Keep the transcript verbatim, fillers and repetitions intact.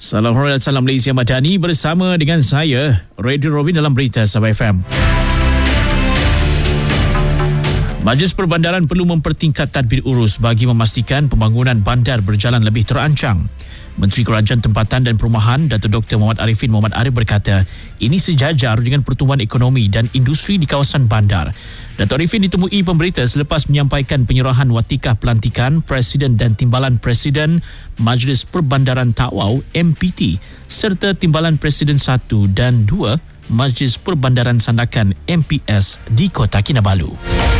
Salam hormat, salam Malaysia Madani bersama dengan saya, Radio Robin dalam Berita Sabah F M. Majlis Perbandaran perlu mempertingkat tadbir urus bagi memastikan pembangunan bandar berjalan lebih terancang. Menteri Kerajaan Tempatan dan Perumahan Datuk Doktor Muhammad Arifin Muhammad Arif berkata, ini sejajar dengan pertumbuhan ekonomi dan industri di kawasan bandar. Datuk Arifin ditemui pemberita selepas menyampaikan penyerahan watikah pelantikan Presiden dan Timbalan Presiden Majlis Perbandaran Tawau M P T serta Timbalan Presiden satu dan dua Majlis Perbandaran Sandakan M P S di Kota Kinabalu.